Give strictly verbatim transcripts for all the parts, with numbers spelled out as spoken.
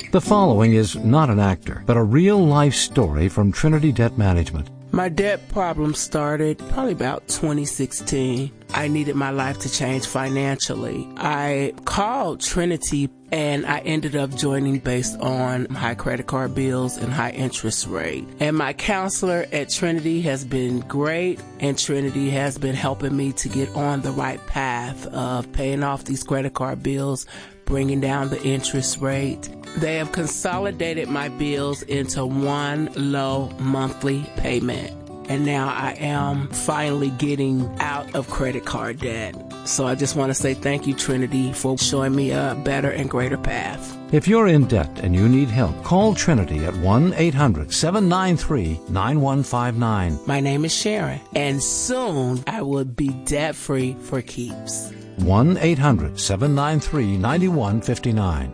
The following is not an actor, but a real-life story from Trinity Debt Management. My debt problem started probably about twenty sixteen. I needed my life to change financially. I called Trinity and I ended up joining based on high credit card bills and high interest rate. And my counselor at Trinity has been great, and Trinity has been helping me to get on the right path of paying off these credit card bills, bringing down the interest rate. They have consolidated my bills into one low monthly payment. And now I am finally getting out of credit card debt. So I just want to say thank you, Trinity, for showing me a better and greater path. If you're in debt and you need help, call Trinity at one eight hundred seven nine three nine one five nine. My name is Sharon, and soon I will be debt-free for keeps. one eight hundred seven nine three nine one five nine.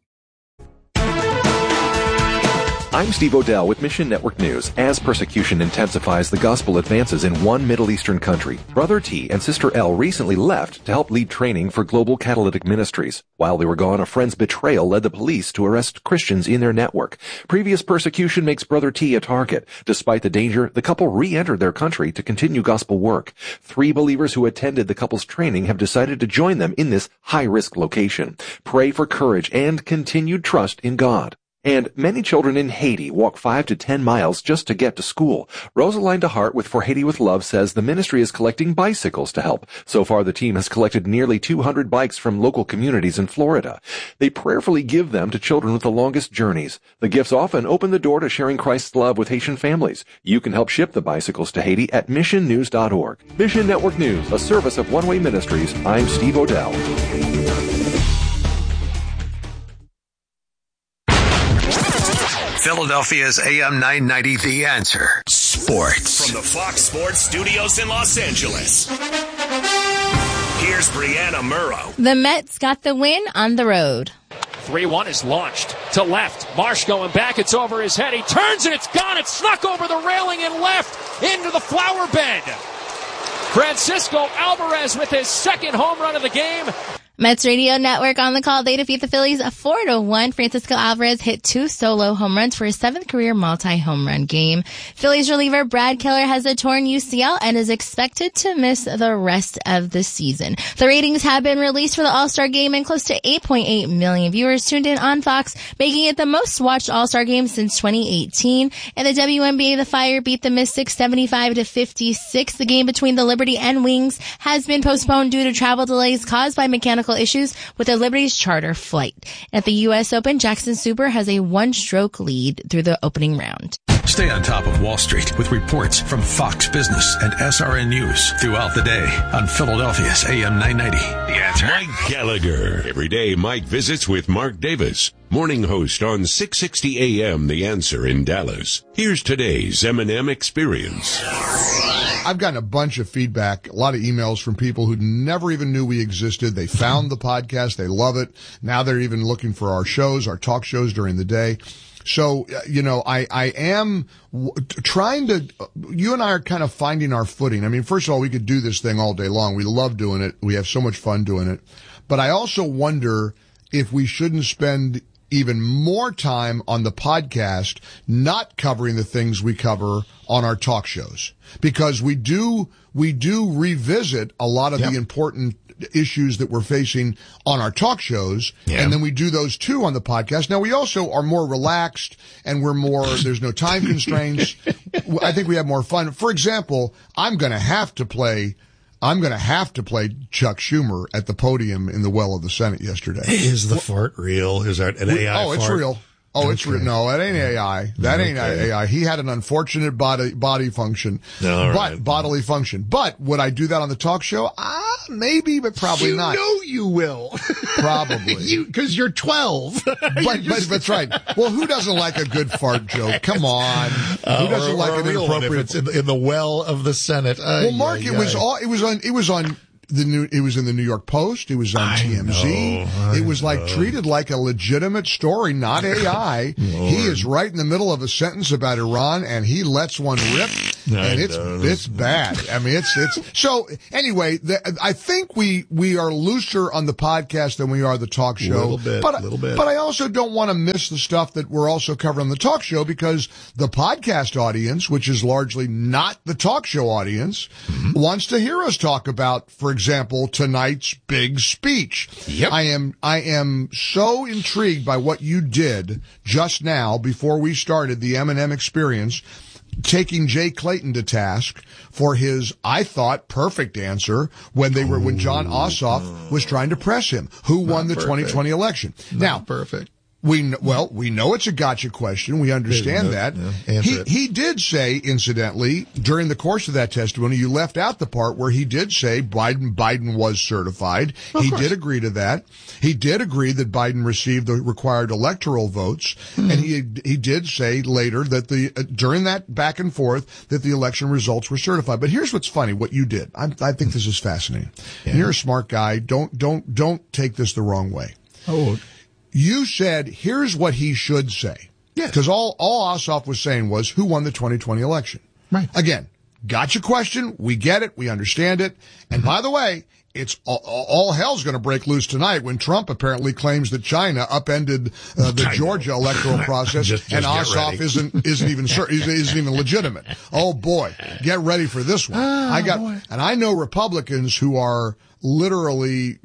I'm Steve Odell with Mission Network News. As persecution intensifies, the gospel advances in one Middle Eastern country. Brother T and Sister L recently left to help lead training for Global Catalytic Ministries. While they were gone, a friend's betrayal led the police to arrest Christians in their network. Previous persecution makes Brother T a target. Despite the danger, the couple re-entered their country to continue gospel work. Three believers who attended the couple's training have decided to join them in this high-risk location. Pray for courage and continued trust in God. And many children in Haiti walk five to ten miles just to get to school. Rosaline DeHart with For Haiti with Love says the ministry is collecting bicycles to help. So far, the team has collected nearly two hundred bikes from local communities in Florida. They prayerfully give them to children with the longest journeys. The gifts often open the door to sharing Christ's love with Haitian families. You can help ship the bicycles to Haiti at mission news dot org. Mission Network News, a service of One Way Ministries. I'm Steve Odell. Philadelphia's A M nine ninety, The Answer. Sports. From the Fox Sports Studios in Los Angeles, here's Brianna Murrow. The Mets got the win on the road. three one is launched to left. Marsh going back. It's over his head. He turns and it's gone. It's snuck over the railing and left into the flower bed. Francisco Alvarez with his second home run of the game. Mets Radio Network on the call. They defeat the Phillies four to one. Francisco Alvarez hit two solo home runs for his seventh career multi-home run game. Phillies reliever Brad Keller has a torn U C L and is expected to miss the rest of the season. The ratings have been released for the All-Star Game, and close to eight point eight million viewers tuned in on Fox, making it the most watched All-Star Game since twenty eighteen. In the W N B A, the Fire beat the Mystics seventy-five to fifty-six. The game between the Liberty and Wings has been postponed due to travel delays caused by mechanical issues with the Liberty's charter flight. At the U S Open, Jackson Super has a one-stroke lead through the opening round. Stay on top of Wall Street with reports from Fox Business and S R N News throughout the day on Philadelphia's A M nine ninety. The Answer. Mike Gallagher. Every day, Mike visits with Mark Davis, morning host on six sixty A M The Answer in Dallas. Here's today's M and M Experience. I've gotten a bunch of feedback, a lot of emails from people who never even knew we existed. They found the podcast. They love it. Now they're even looking for our shows, our talk shows during the day. So, you know, I, I am w- trying to, you and I are kind of finding our footing. I mean, first of all, we could do this thing all day long. We love doing it. We have so much fun doing it. But I also wonder if we shouldn't spend even more time on the podcast not covering the things we cover on our talk shows, because we do, we do revisit a lot of yep. the important issues that we're facing on our talk shows. Yeah. And then we do those too on the podcast. Now we also are more relaxed and we're more, there's no time constraints. I think we have more fun. For example, I'm going to have to play I'm going to have to play Chuck Schumer at the podium in the well of the Senate yesterday. Is the fart real? Is that an A I Oh, fart? it's real. Oh, it's okay. real. No, it ain't A I. That okay. ain't A I. He had an unfortunate body body function, All but right. bodily function. But would I do that on the talk show? Ah, maybe, but probably you not. You know you will. Probably. you, cause you're twelve. but, but, that's right. Well, who doesn't like a good fart joke? Come on. Uh, who doesn't or, like or an real inappropriate? One if it's in, in the well of the Senate. Uh, well, Mark, yeah, it was yeah. all, it was on, it was on, The new, it was in the New York Post. It was on I T M Z. know, it was like know. treated like a legitimate story, not A I. He is right in the middle of a sentence about Iran and he lets one rip. and it's know. it's bad. I mean, it's it's so. Anyway, the, I think we we are looser on the podcast than we are the talk show. A little bit, but little bit. but I also don't want to miss the stuff that we're also covering on the talk show, because the podcast audience, which is largely not the talk show audience, mm-hmm. wants to hear us talk about, for example, tonight's big speech. Yep. I am I am so intrigued by what you did just now before we started the M and M experience, taking Jay Clayton to task for his, I thought, perfect answer when they were, when John Ossoff was trying to press him. Who won the perfect. twenty twenty election? Not now, perfect. We kn- well, we know it's a gotcha question. We understand No, that. no, answer he it. he did say, incidentally, during the course of that testimony, you left out the part where he did say Biden Biden was certified. Of he course. did agree to that. He did agree that Biden received the required electoral votes, mm-hmm. and he he did say later that the uh, during that back and forth that the election results were certified. But here's what's funny: what you did. I, I think this is fascinating. Yeah. And you're a smart guy. Don't don't don't take this the wrong way. Oh. You said, here's what he should say. Yes. Because all, all Ossoff was saying was, who won the twenty twenty election? Right. Again, gotcha question. We get it. We understand it. And mm-hmm. by the way, it's all, all hell's going to break loose tonight when Trump apparently claims that China upended uh, the Georgia electoral process, just, just and Ossoff isn't isn't even isn't even legitimate. Oh boy, get ready for this one. Oh, I got, boy. and I know Republicans who are literally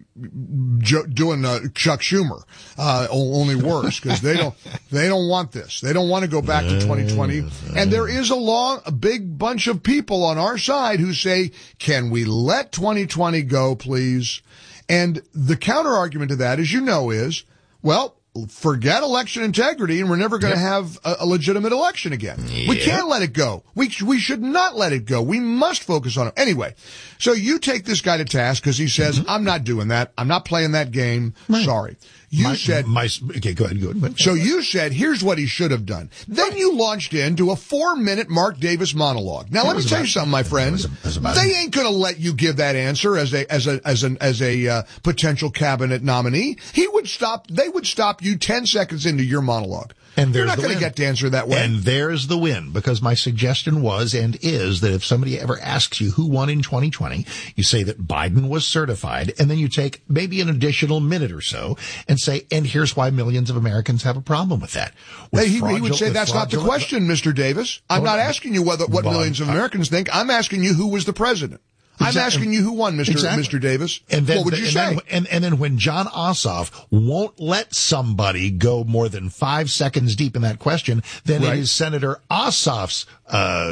jo- doing uh, Chuck Schumer, uh, only worse, because they don't they don't want this. They don't want to go back to twenty twenty. And there is a long, a big bunch of people on our side who say, "Can we let twenty twenty go, please?" And the counter argument to that, as you know, is, well, forget election integrity, and we're never going to Yep. have a, a legitimate election again. We Yep. can't let it go. We we should not let it go. We must focus on it. Anyway, so you take this guy to task because he says, Mm-hmm. I'm not doing that. I'm not playing that game. Right. Sorry. You my, said... my, okay, go ahead, go ahead. So you said, here's what he should have done. Then you launched into a four-minute Mark Davis monologue. Now, It let me was tell about- you something, my friend. it was- it was about- They ain't going to let you give that answer as a as a as an as a uh, potential cabinet nominee. He would stop. They would stop you ten seconds into your monologue. And You're there's not the going to win. get to answer that way. And there's the win, because my suggestion was and is that if somebody ever asks you who won in twenty twenty, you say that Biden was certified, and then you take maybe an additional minute or so and say, and here's why millions of Americans have a problem with that. With Hey, he, he would fraudulent- say with that's not the fraudulent- question, Mister Davis. I'm Oh, not no. asking you whether what But, millions of uh, Americans think. I'm asking you who was the president. I'm Exactly. asking you who won, Mister Exactly. Mister Davis. And then, what would you and say? Then, and, and then when John Ossoff won't let somebody go more than five seconds deep in that question, then Right. it is Senator Ossoff's uh,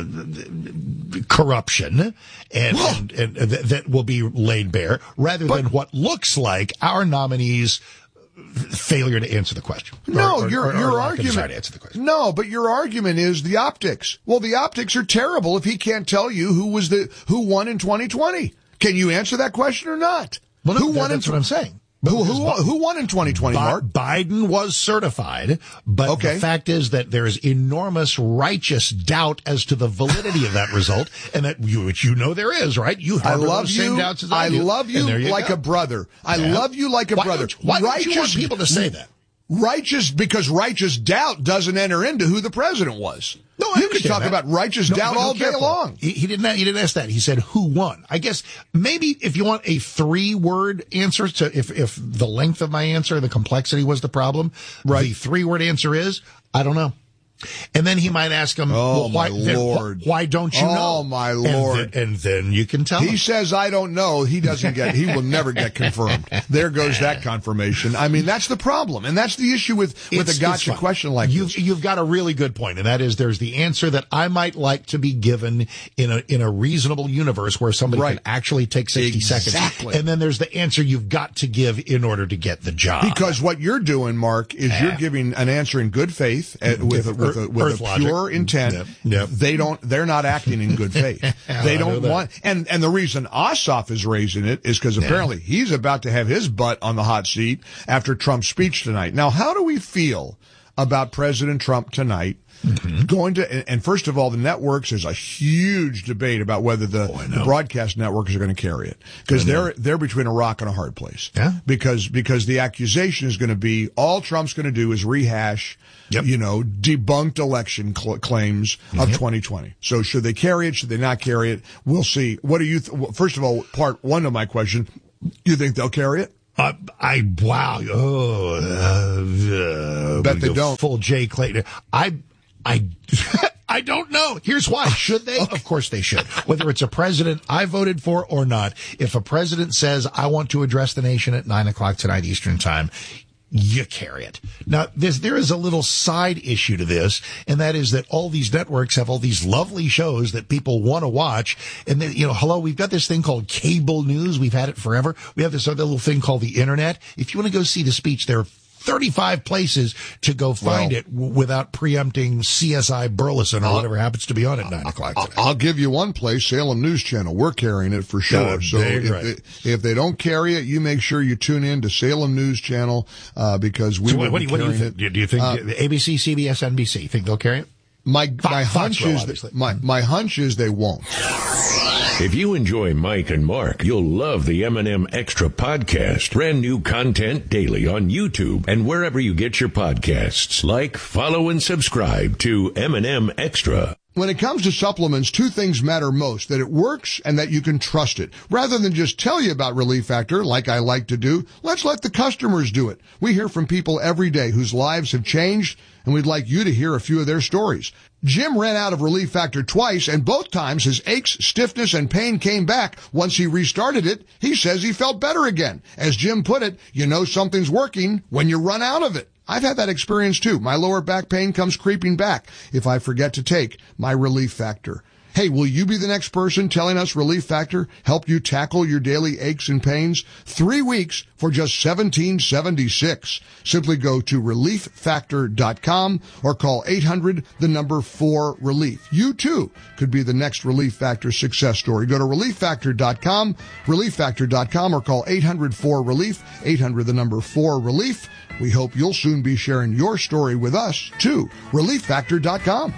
corruption and, and, and th- that will be laid bare, rather But- than what looks like our nominee's failure to answer the question. No, Or- or- your or- or your lack of desire argument. to answer the question. No, but your argument is the optics. Well, the optics are terrible if he can't tell you who was the who won in twenty twenty. Can you answer that question or not? Well, no, who that- won that's in what I'm saying. Who who who won in twenty twenty, Bi- Mark? Biden was certified, but Okay. the fact is that there is enormous righteous doubt as to the validity of that result, and that you, which you know there is, right? You I harbor love those same you. doubts as I, I do, love you, and there like go. a brother. I Yeah. love you like a why brother. Don't, why don't you want people to say that? Righteous, because righteous doubt doesn't enter into who the president was. No, I you could understand talk that. about righteous No, doubt but no, all day careful. long. He, he didn't. He didn't ask that. He said who won. I guess maybe if you want a three-word answer to if if the length of my answer, the complexity was the problem. Right. The three-word answer is I don't know. And then he might ask him, Oh, well, why, my then, Lord. wh- why don't you Oh, know? my And Lord. then, and then you can tell He him. says, I don't know. He doesn't get, he will never get confirmed. There goes that confirmation. I mean, that's the problem. And that's the issue with, with It's- a gotcha it's fine. question like you've, this. You've got a really good point, and that is there's the answer that I might like to be given in a in a reasonable universe where somebody Right. can actually take sixty Exactly. seconds. And then there's the answer you've got to give in order to get the job. Because what you're doing, Mark, is you're giving an answer in good faith, uh, with, a, with, a, with Earth a logic. pure intent. Yep, yep. They don't, they're not acting in good faith. They I know don't that. want, and, and the reason Ossoff is raising it is because apparently he's about to have his butt on the hot seat after Trump's speech tonight. Now, how do we feel about President Trump tonight. Mm-hmm. Going to, and first of all, the networks, there's a huge debate about whether the, oh, the broadcast networks are going to carry it. Because they're, they're between a rock and a hard place. Yeah. Because, because the accusation is going to be, all Trump's going to do is rehash, yep. you know, debunked election cl- claims mm-hmm. of twenty twenty. So should they carry it? Should they not carry it? We'll see. What do you, th- first of all, part one of my question, you think they'll carry it? Uh, I, wow. Oh, uh, uh, bet they don't. Full Jay Clayton. I, I, I don't know. Here's why. Should they? Okay. Of course they should. Whether it's a president I voted for or not, if a president says, I want to address the nation at nine o'clock tonight Eastern time, you carry it. Now, there's, there is a little side issue to this, and that is that all these networks have all these lovely shows that people want to watch. And then, you know, hello, we've got this thing called cable news. We've had it forever. We have this other little thing called the internet. If you want to go see the speech, there are thirty-five places to go find well, it w- without preempting C S I Burleson or I'll, whatever happens to be on at nine o'clock today. I'll give you one place, Salem News Channel. We're carrying it for sure. Uh, so if, right. they, if they don't carry it, you make sure you tune in to Salem News Channel, uh, because we so will what, be what carrying do you think? it. Do you think uh, A B C, C B S, N B C, think they'll carry it? My, Fox, my hunch Foxwell, is that, my, my hunch is they won't. If you enjoy Mike and Mark, you'll love the M and M Extra podcast. Brand new content daily on YouTube and wherever you get your podcasts. Like, follow, and subscribe to M and M Extra. When it comes to supplements, two things matter most, that it works and that you can trust it. Rather than just tell you about Relief Factor, like I like to do, let's let the customers do it. We hear from people every day whose lives have changed, and we'd like you to hear a few of their stories. Jim ran out of Relief Factor twice, and both times his aches, stiffness, and pain came back. Once he restarted it, he says he felt better again. As Jim put it, you know something's working when you run out of it. I've had that experience too. My lower back pain comes creeping back if I forget to take my Relief Factor. Hey, will you be the next person telling us Relief Factor helped you tackle your daily aches and pains? Three weeks for just seventeen seventy-six. Simply go to relief factor dot com or call eight hundred, the number four relief. You too could be the next Relief Factor success story. Go to relief factor dot com, relief factor dot com, or call eight hundred, four relief, eight hundred, the number four relief. We hope you'll soon be sharing your story with us too. relief factor dot com.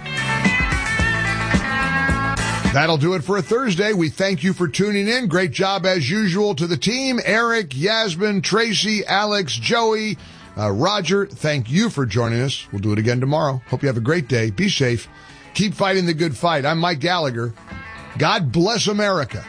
That'll do it for a Thursday. We thank you for tuning in. Great job as usual to the team. Eric, Yasmin, Tracy, Alex, Joey, uh, Roger, thank you for joining us. We'll do it again tomorrow. Hope you have a great day. Be safe. Keep fighting the good fight. I'm Mike Gallagher. God bless America.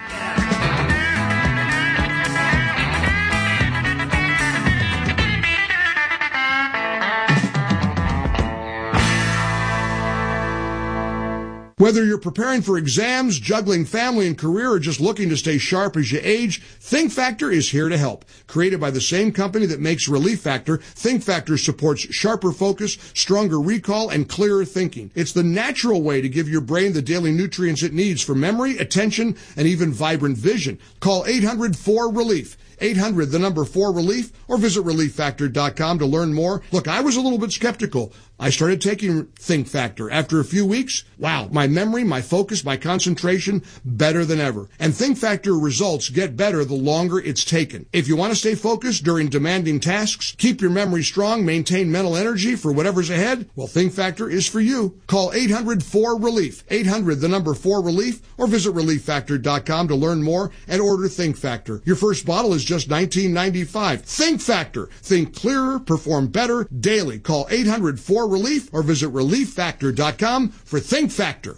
Whether you're preparing for exams, juggling family and career, or just looking to stay sharp as you age, Think Factor is here to help. Created by the same company that makes Relief Factor, Think Factor supports sharper focus, stronger recall, and clearer thinking. It's the natural way to give your brain the daily nutrients it needs for memory, attention, and even vibrant vision. Call eight hundred, four relief. eight hundred, the number four relief, or visit relief factor dot com to learn more. Look, I was a little bit skeptical. I started taking Think Factor. After a few weeks, wow, my memory, my focus, my concentration, better than ever. And Think Factor results get better the longer it's taken. If you want to stay focused during demanding tasks, keep your memory strong, maintain mental energy for whatever's ahead, well, Think Factor is for you. Call eight hundred, four relief, eight hundred, the number four relief, or visit relief factor dot com to learn more and order Think Factor. Your first bottle is just nineteen ninety-five. Think Factor. Think clearer, perform better daily. Call eight hundred, four relief or visit relief factor dot com for Think Factor.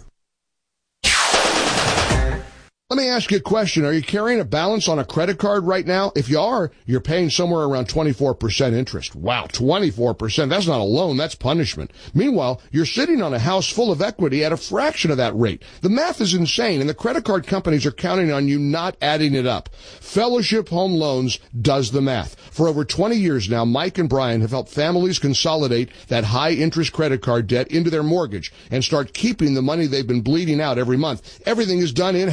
Let me ask you a question. Are you carrying a balance on a credit card right now? If you are, you're paying somewhere around twenty-four percent interest. Wow, twenty-four percent. That's not a loan, that's punishment. Meanwhile, you're sitting on a house full of equity at a fraction of that rate. The math is insane, and the credit card companies are counting on you not adding it up. Fellowship Home Loans does the math. For over twenty years now, Mike and Brian have helped families consolidate that high-interest credit card debt into their mortgage and start keeping the money they've been bleeding out every month. Everything is done in-house.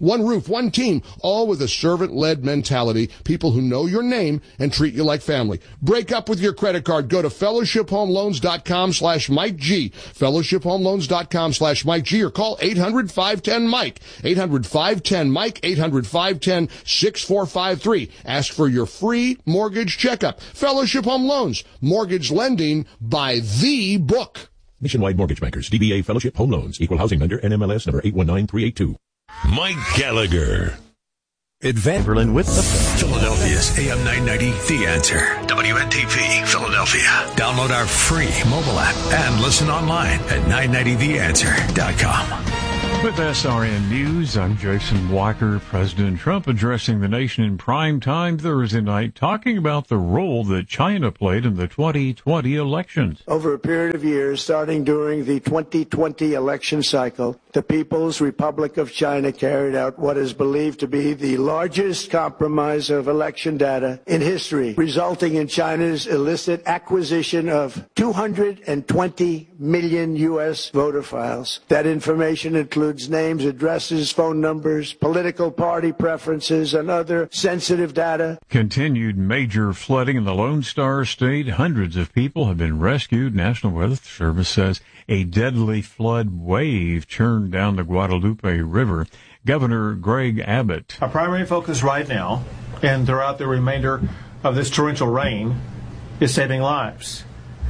one roof, one team, all with a servant-led mentality, people who know your name and treat you like family. Break up with your credit card. Go to fellowship home loans dot com slash Mike G, fellowship home loans dot com slash Mike G, or call eight hundred, five one zero, Mike, eight hundred, five one zero, Mike, eight hundred, five one zero, six four five three. Ask for your free mortgage checkup. Fellowship Home Loans, mortgage lending by the book. Nationwide Mortgage Bankers, D B A Fellowship Home Loans, Equal Housing Lender, N M L S number eight one nine three eight two. Mike Gallagher. Advance Berlin with the Philadelphia's A M nine ninety, The Answer. W N T P, Philadelphia. Download our free mobile app and listen online at nine ninety the answer dot com. With S R N News, I'm Jason Walker. President Trump addressing the nation in prime time Thursday night, talking about the role that China played in the twenty twenty elections. Over a period of years, starting during the twenty twenty election cycle, the People's Republic of China carried out what is believed to be the largest compromise of election data in history, resulting in China's illicit acquisition of two hundred twenty million U S voter files. That information includes names, addresses, phone numbers, political party preferences, and other sensitive data. Continued major flooding in the Lone Star State. Hundreds of people have been rescued. National Weather Service says a deadly flood wave churned down the Guadalupe River. Governor Greg Abbott. Our primary focus right now and throughout the remainder of this torrential rain is saving lives.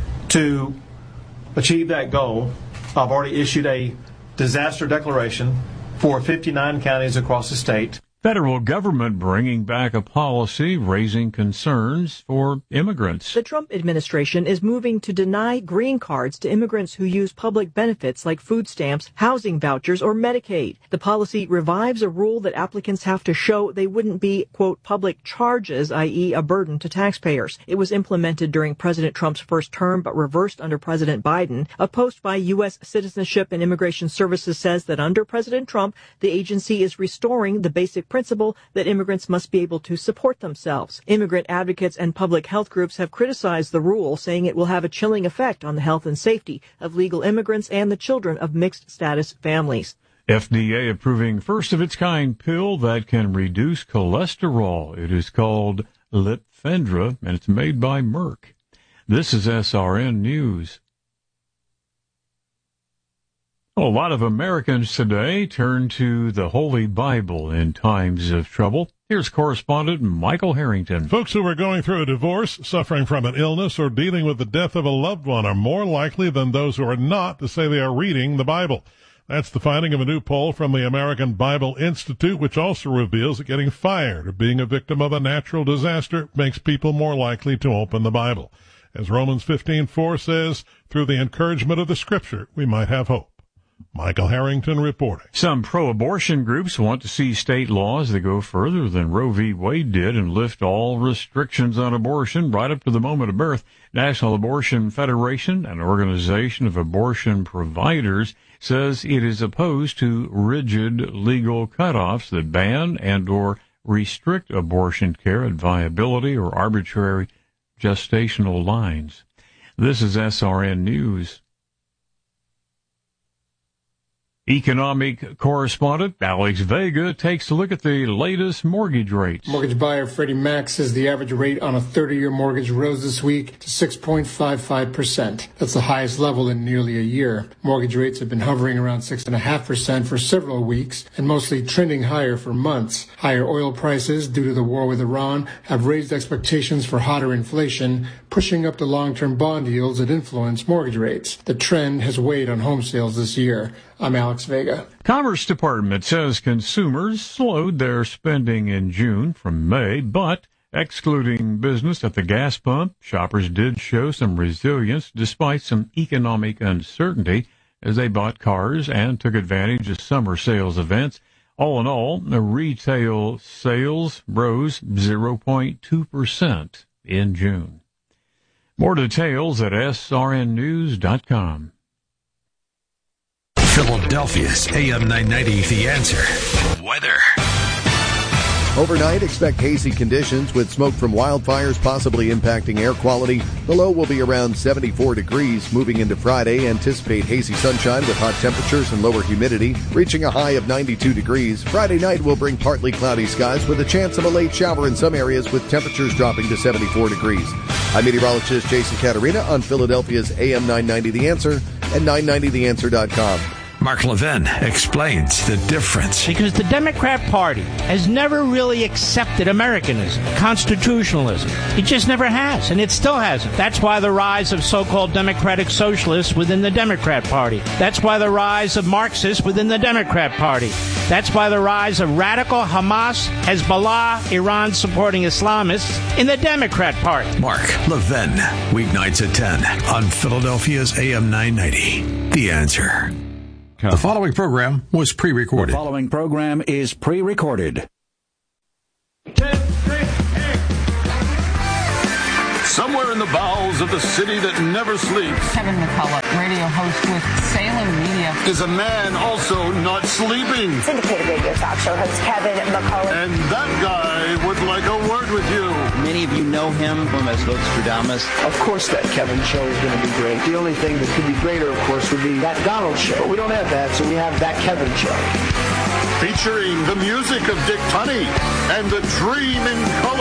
To achieve that goal, I've already issued a disaster declaration for fifty-nine counties across the state. Federal government bringing back a policy raising concerns for immigrants. The Trump administration is moving to deny green cards to immigrants who use public benefits like food stamps, housing vouchers, or Medicaid. The policy revives a rule that applicants have to show they wouldn't be, quote, public charges, that is a burden to taxpayers. It was implemented during President Trump's first term, but reversed under President Biden. A post by U S Citizenship and Immigration Services says that under President Trump, the agency is restoring the basic principle that immigrants must be able to support themselves. Immigrant advocates and public health groups have criticized the rule, saying it will have a chilling effect on the health and safety of legal immigrants and the children of mixed status families. F D A approving first of its kind pill that can reduce cholesterol. It is called Lipfendra, and it's made by Merck. This is S R N News. A lot of Americans today turn to the Holy Bible in times of trouble. Here's correspondent Michael Harrington. Folks who are going through a divorce, suffering from an illness, or dealing with the death of a loved one are more likely than those who are not to say they are reading the Bible. That's the finding of a new poll from the American Bible Institute, which also reveals that getting fired or being a victim of a natural disaster makes people more likely to open the Bible. As Romans fifteen four says, through the encouragement of the Scripture, we might have hope. Michael Harrington reporting. Some pro-abortion groups want to see state laws that go further than Roe v. Wade did and lift all restrictions on abortion right up to the moment of birth. National Abortion Federation, an organization of abortion providers, says it is opposed to rigid legal cutoffs that ban and or restrict abortion care at viability or arbitrary gestational lines. This is S R N News. Economic correspondent Alex Vega takes a look at the latest mortgage rates. Mortgage buyer Freddie Mac says the average rate on a thirty-year mortgage rose this week to six point five five percent. That's the highest level in nearly a year. Mortgage rates have been hovering around six point five percent for several weeks and mostly trending higher for months. Higher oil prices due to the war with Iran have raised expectations for hotter inflation, pushing up the long-term bond yields that influence mortgage rates. The trend has weighed on home sales this year. I'm Alex Vega. Commerce Department says consumers slowed their spending in June from May, but excluding business at the gas pump, shoppers did show some resilience despite some economic uncertainty as they bought cars and took advantage of summer sales events. All in all, the retail sales rose zero point two percent in June. More details at S R N news dot com. Philadelphia's A M nine ninety, The Answer. Weather. Overnight, expect hazy conditions with smoke from wildfires possibly impacting air quality. The low will be around seventy-four degrees. Moving into Friday, anticipate hazy sunshine with hot temperatures and lower humidity, reaching a high of ninety-two degrees. Friday night will bring partly cloudy skies with a chance of a late shower in some areas with temperatures dropping to seventy-four degrees. I'm meteorologist Jason Caterina on Philadelphia's A M nine ninety The Answer and nine ninety the answer dot com. Mark Levin explains the difference. Because the Democrat Party has never really accepted Americanism, constitutionalism. It just never has, and it still hasn't. That's why the rise of so-called democratic socialists within the Democrat Party. That's why the rise of Marxists within the Democrat Party. That's why the rise of radical Hamas, Hezbollah, Iran-supporting Islamists in the Democrat Party. Mark Levin, weeknights at ten on Philadelphia's A M nine ninety. The Answer. The following program was pre-recorded. The following program is pre-recorded. Somewhere in the bowels of the city that never sleeps, Kevin McCullough, radio host with Salem Media, is a man also not sleeping. Syndicated radio talk show host Kevin McCullough. And that guy would like a word with you. Many of you know him from as Nostradamus. Of course that Kevin show is going to be great. The only thing that could be greater, of course, would be that Donald show. But we don't have that, so we have that Kevin show. Featuring the music of Dick Tunney and the Dream in Color.